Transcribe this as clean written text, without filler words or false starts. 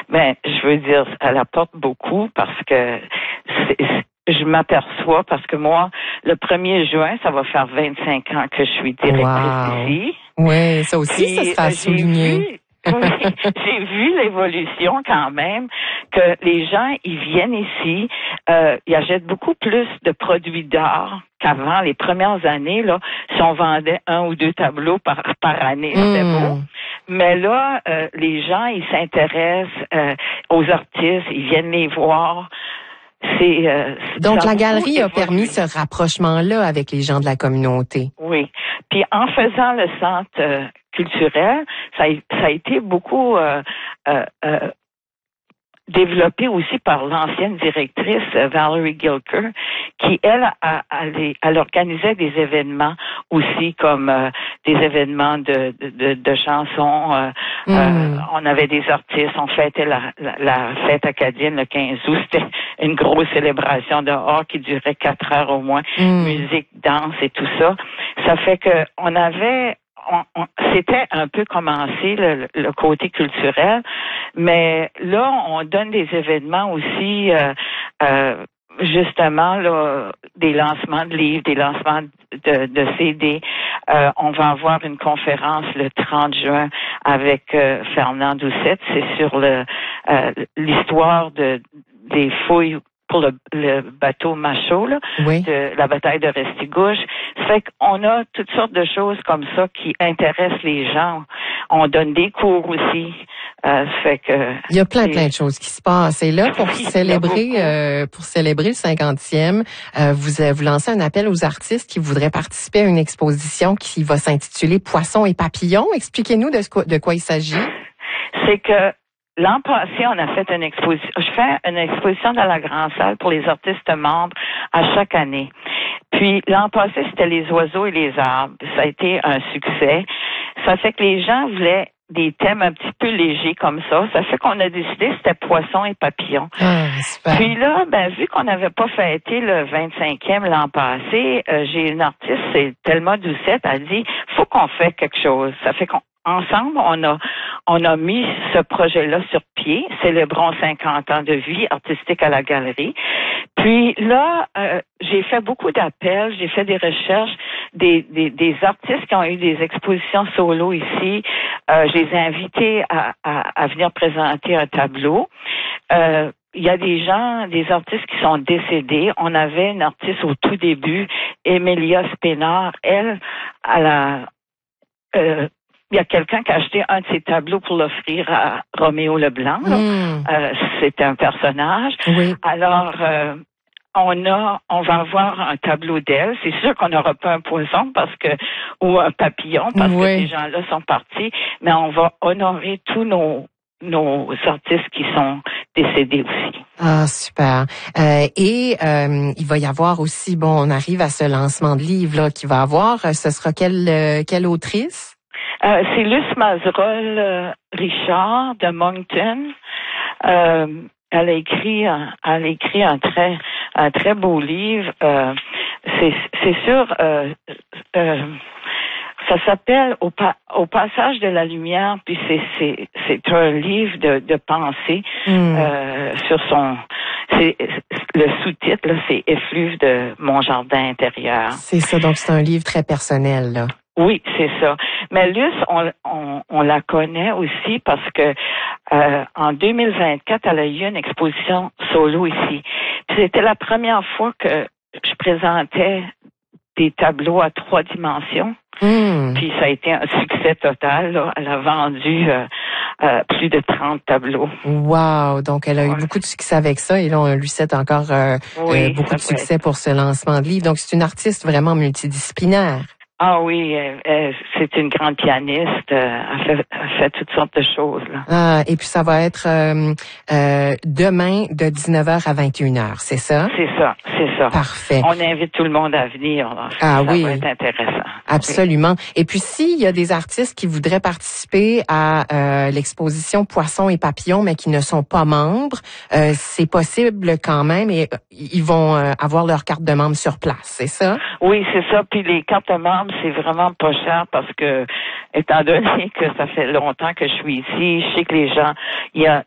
Ben, je veux dire, elle apporte beaucoup parce que je m'aperçois parce que moi, le 1er juin, ça va faire 25 ans que je suis directrice ici. Oui, ça aussi, Puis, ça sera souligné. J'ai vu l'évolution quand même, que les gens, ils viennent ici, ils achètent beaucoup plus de produits d'art qu'avant. Les premières années, là, si on vendait 1 ou 2 tableaux par année, c'était beau. Mais là, les gens, ils s'intéressent aux artistes, ils viennent les voir. Donc, la galerie a permis ce rapprochement-là avec les gens de la communauté. Oui. Puis, en faisant le centre culturel, ça a été beaucoup développé aussi par l'ancienne directrice Valerie Gilker, qui, elle organisait des événements aussi, comme des événements de chansons. On avait des artistes, on fêtait la fête acadienne le 15 août. C'était une grosse célébration dehors qui durait 4 heures au moins. Musique, danse et tout ça. Ça fait que on avait... c'était un peu commencé le côté culturel, mais là on donne des événements aussi, justement là, des lancements de livres, des lancements de CD. On va avoir une conférence le 30 juin avec Fernand Doucette. C'est sur l'histoire des fouilles pour le bateau Machaut, là, de la bataille de Restigouche. Ça fait qu'on a toutes sortes de choses comme ça qui intéressent les gens. On donne des cours aussi. Ça fait que il y a plein de choses qui se passent. Et là, pour célébrer le 50e, vous lancez un appel aux artistes qui voudraient participer à une exposition qui va s'intituler Poissons et papillons. Expliquez-nous de quoi il s'agit. C'est que l'an passé, on a fait une exposition. Je fais une exposition dans la grande salle pour les artistes membres à chaque année. Puis l'an passé, c'était les oiseaux et les arbres. Ça a été un succès. Ça fait que les gens voulaient des thèmes un petit peu légers comme ça. Ça fait qu'on a décidé c'était poissons et papillons. Puis là, vu qu'on n'avait pas fêté le 25e l'an passé, j'ai une artiste, c'est Thelma Doucette, elle dit faut qu'on fasse quelque chose. Ça fait qu'ensemble, on a mis ce projet-là sur pied, célébrons 50 ans de vie artistique à la galerie. Puis là, j'ai fait beaucoup d'appels, j'ai fait des recherches, des artistes qui ont eu des expositions solo ici. Je les ai invités à venir présenter un tableau. Il y a des artistes qui sont décédés. On avait une artiste au tout début, Emilia Spénard. Elle, il y a quelqu'un qui a acheté un de ses tableaux pour l'offrir à Roméo Leblanc. C'est un personnage. Oui. Alors, on va avoir un tableau d'elle. C'est sûr qu'on n'aura pas un poisson ou un papillon parce que ces gens-là sont partis, mais on va honorer tous nos artistes qui sont décédés aussi. Ah, super. Et il va y avoir aussi, on arrive à ce lancement de livre là qu'il va avoir. Ce sera quelle autrice? C'est Luce Mazerolle Richard de Moncton. Elle a écrit un très beau livre. C'est sûr. Ça s'appelle Au passage de la lumière, puis c'est un livre de pensée sur le sous-titre là, c'est Effluve de mon jardin intérieur. C'est ça, donc c'est un livre très personnel là. Oui, c'est ça. Mais Luce, on la connaît aussi parce que en 2024, elle a eu une exposition solo ici. Puis c'était la première fois que je présentais des tableaux à 3 dimensions. Puis ça a été un succès total. Là. Elle a vendu plus de 30 tableaux. Wow! Donc, elle a eu beaucoup de succès avec ça. Et là, on lui souhaite encore beaucoup de succès pour ce lancement de livre. Donc, c'est une artiste vraiment multidisciplinaire. Ah oui, c'est une grande pianiste. Elle fait toutes sortes de choses. Là. Ah, et puis ça va être demain de 19h à 21h, c'est ça? C'est ça. Parfait. On invite tout le monde à venir. Là. Ça va être intéressant. Absolument. Oui. Et puis, s'il y a des artistes qui voudraient participer à l'exposition Poissons et papillons, mais qui ne sont pas membres, c'est possible quand même et ils vont avoir leur carte de membre sur place, c'est ça? Oui, c'est ça. Puis les cartes de membres, c'est vraiment pas cher parce que, étant donné que ça fait longtemps que je suis ici, je sais que les gens, il y a